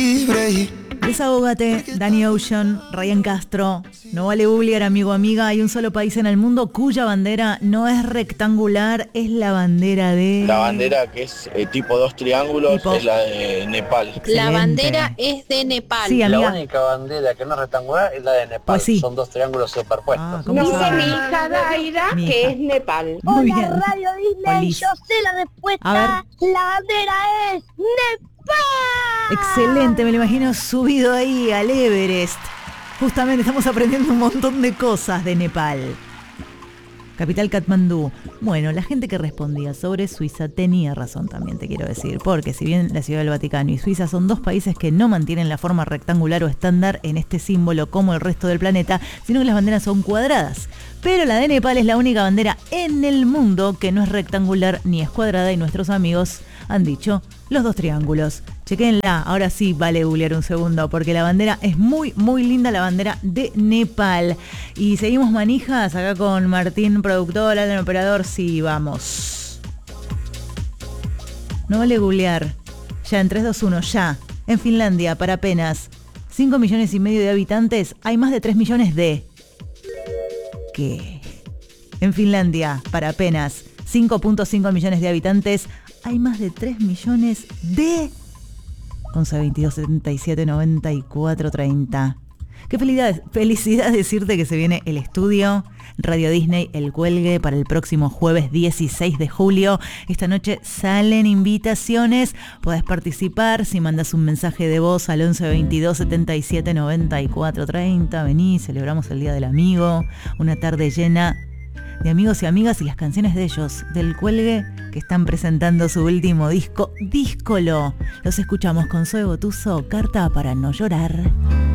Desahógate, Danny Ocean, Ryan Castro. No vale googlear, amigo, amiga. Hay un solo país en el mundo cuya bandera no es rectangular, es la bandera de... La bandera que es tipo 2 triángulos es la de Nepal. Excelente. La bandera es de Nepal. Sí, amiga. La única bandera que no es rectangular es la de Nepal. Pues sí. Son 2 triángulos superpuestos. Ah, ¿cómo Dice sabe? mi hija Daira Mi hija. que es Nepal. Muy Hola, bien. Radio Disney, Olis. yo sé la respuesta. A ver. La bandera es Nepal. Excelente, me lo imagino subido ahí al Everest. Justamente estamos aprendiendo un montón de cosas de Nepal. Capital Katmandú. Bueno, la gente que respondía sobre Suiza tenía razón también, te quiero decir, porque si bien la Ciudad del Vaticano y Suiza son dos países que no mantienen la forma rectangular o estándar en este símbolo como el resto del planeta, sino que las banderas son cuadradas. Pero la de Nepal es la única bandera en el mundo que no es rectangular ni es cuadrada y nuestros amigos han dicho los 2 triángulos. Chequenla, ahora sí vale googlear un segundo porque la bandera es muy, muy linda, la bandera de Nepal. Y seguimos manijas acá con Martín, productor, Alan, operador. Sí, vamos. No vale googlear. Ya en 3, 2, 1, ya. En Finlandia, para apenas 5,5 millones de habitantes, hay más de 3 millones de... ¿Qué? En Finlandia, para apenas 5,5 millones de habitantes, hay más de 3 millones de... 11 22 77 94 30. Qué felicidad decirte que se viene el estudio Radio Disney El Cuelgue para el próximo jueves 16 de julio. Esta noche salen invitaciones. Podés participar si mandas un mensaje de voz al 11 22 77 94 30. Vení, celebramos el Día del Amigo. Una tarde llena de amigos y amigas y las canciones de ellos, del Cuelgue, que están presentando su último disco, Díscolo. Los escuchamos con Zoe Gotuso, Carta para no llorar.